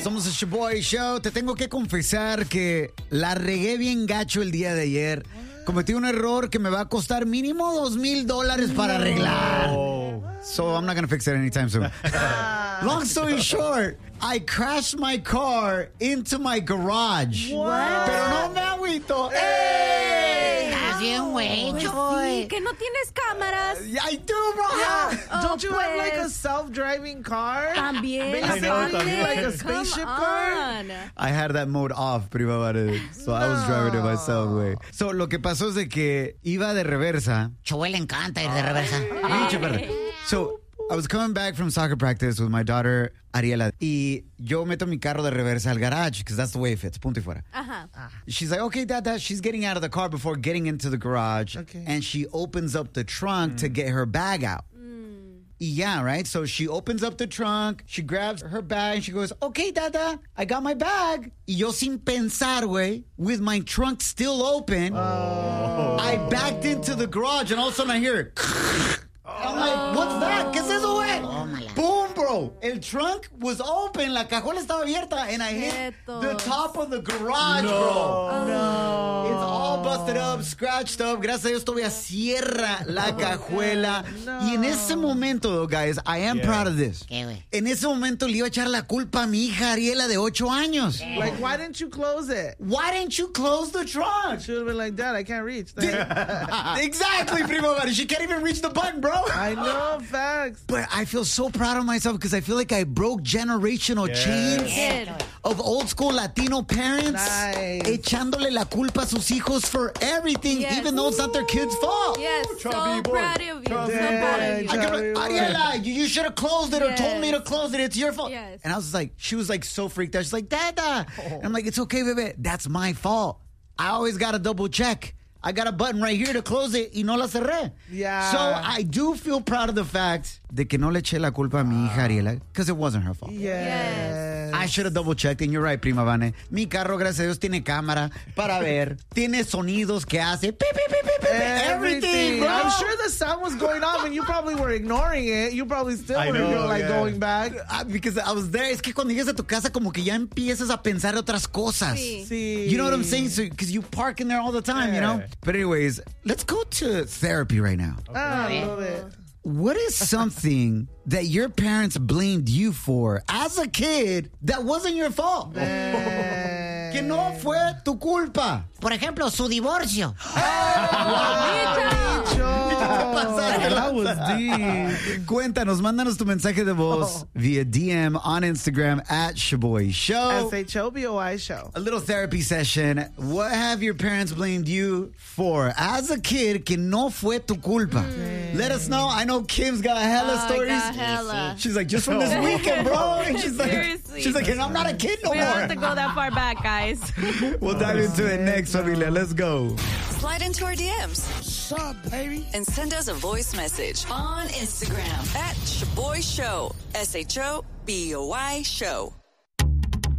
Somos el Shaboy Show. Te tengo que confesar que la regué bien gacho el día de ayer. Cometí un error que me va a costar mínimo $2,000 para arreglar. So I'm not going to fix it anytime soon. Long story short, I crashed my car into my garage. What? Pero no me agüito. ¡Ey! Estás bien, güey, Pues Choy. sí, que no tienes cámaras. I do, bro. Don't you have like a pues. self-driving car? También. Basically, también. like a spaceship car? On. I had that mode off, privada. So I was driving it myself, güey. So lo que pasó es de que iba de reversa. Choy le encanta ir de reversa. Pinche perra. So I was coming back from soccer practice with my daughter Ariela. Y yo meto mi carro de reversa al garage because that's the way it fits. Punto y fuera. Ajá. She's like, okay, Dad. She's getting out of the car before getting into the garage. Okay. And she opens up the trunk to get her bag out. Yeah, right? So she opens up the trunk, she grabs her bag, and she goes, okay, Dada, I got my bag. Y yo sin pensar, güey, with my trunk still open, I backed into the garage, and all of a sudden I hear it. I'm like, what's that? ¿Qué es eso, güey? Boom, bro. El trunk was open, la cajuela estaba abierta, and I hit the top of the garage, bro. No. It's all busted up, scratched up. Gracias a Dios todavía cierra la cajuela. Y en ese momento, though, guys, I am proud of this. ¿Qué, güey? En ese momento le iba a echar la culpa a mi hija Ariela de 8 años. Like, why didn't you close it? Why didn't you close the trunk? Should have been like, Dad, I can't reach. Exactly, primo. She can't even reach the button, bro. I know, facts. But I feel so proud of myself because I feel like I broke generational chains of old school Latino parents. Nice. Echándole la culpa a sus hijos for everything, Yes. even though it's not their kids' fault. Yes, so proud of you. So Yeah. proud of I you. kept like, Ariela, you should have closed it or told me to close it. It's your fault. Yes. And I was like, she was like so freaked out. She's like, Dada. And I'm like, it's okay, baby. That's my fault. I always got to double check. I got a button right here to close it y no la cerré. Yeah. So I do feel proud of the fact de que no le eché la culpa a mi hija Ariela because it wasn't her fault. Yes. I should have double checked, and you're right, prima Vane. Mi carro, gracias a Dios, tiene cámara para ver. Tiene sonidos que hace. Beep, beep, beep, beep, beep, everything, bro. I'm sure the sound was going off and you probably were ignoring it. You probably still were going back. Because I was there. Es que cuando llegas a tu casa, como que ya empiezas a pensar otras cosas. Sí. Sí. You know what I'm saying? So, because you park in there all the time, you know? But anyways, let's go to therapy right now. Ah, I love it. What is something that your parents blamed you for as a kid that wasn't your fault? Que no fue tu culpa. Por ejemplo, su divorcio. That was deep. Cuéntanos, mándanos tu mensaje de voz via DM on Instagram at Shaboy Show. SHOBOI show. A little therapy session. What have your parents blamed you for as a kid que no fue tu culpa? Let us know. I know Kim's got hella stories. Got hella. She's like, just from this weekend, bro. And Seriously. she's like, and I'm not a kid no We don't have to more. go that far back, guys. We'll dive into it next, familia. Let's go. Slide into our DMs What's up, baby? and send us a voice message on Instagram at Shaboy Show. SHOBOY Show.